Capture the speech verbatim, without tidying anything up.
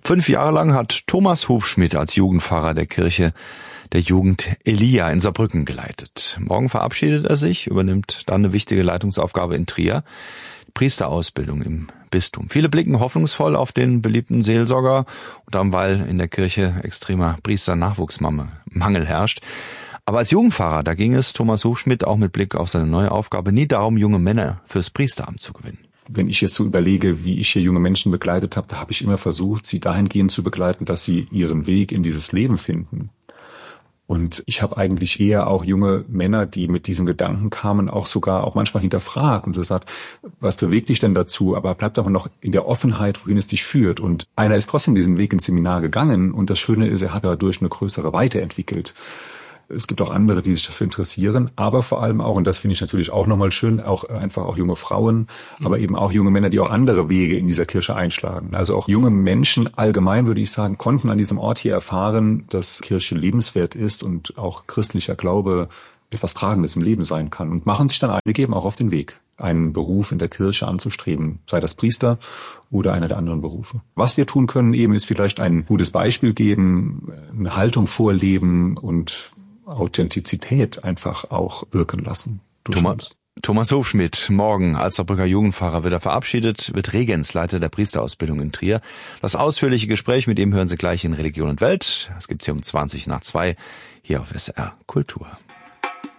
Fünf Jahre lang hat Thomas Hufschmidt als Jugendpfarrer der Kirche der Jugend Elia in Saarbrücken geleitet. Morgen verabschiedet er sich, übernimmt dann eine wichtige Leitungsaufgabe in Trier, die Priesterausbildung im Bistum. Viele blicken hoffnungsvoll auf den beliebten Seelsorger, und dann, weil in der Kirche extremer Priesternachwuchsmangel herrscht. Aber als Jugendpfarrer, da ging es Thomas Hufschmidt auch mit Blick auf seine neue Aufgabe nie darum, junge Männer fürs Priesteramt zu gewinnen. Wenn ich jetzt so überlege, wie ich hier junge Menschen begleitet habe, da habe ich immer versucht, sie dahingehend zu begleiten, dass sie ihren Weg in dieses Leben finden. Und ich habe eigentlich eher auch junge Männer, die mit diesem Gedanken kamen, auch sogar auch manchmal hinterfragt und gesagt, was bewegt dich denn dazu? Aber bleibt aber noch in der Offenheit, wohin es dich führt. Und einer ist trotzdem diesen Weg ins Seminar gegangen. Und das Schöne ist, er hat dadurch eine größere Weite entwickelt. Es gibt auch andere, die sich dafür interessieren, aber vor allem auch, und das finde ich natürlich auch nochmal schön, auch einfach auch junge Frauen, aber eben auch junge Männer, die auch andere Wege in dieser Kirche einschlagen. Also auch junge Menschen allgemein, würde ich sagen, konnten an diesem Ort hier erfahren, dass Kirche lebenswert ist und auch christlicher Glaube etwas Tragendes im Leben sein kann und machen sich dann eingegeben auch auf den Weg, einen Beruf in der Kirche anzustreben, sei das Priester oder einer der anderen Berufe. Was wir tun können eben, ist vielleicht ein gutes Beispiel geben, eine Haltung vorleben und Authentizität einfach auch wirken lassen. Thomas, Thomas Hufschmidt, morgen als Saarbrücker Jugendpfarrer wird er verabschiedet, wird Regensleiter der Priesterausbildung in Trier. Das ausführliche Gespräch mit ihm hören Sie gleich in Religion und Welt. Das gibt's hier um zwanzig nach zwei hier auf S R Kultur.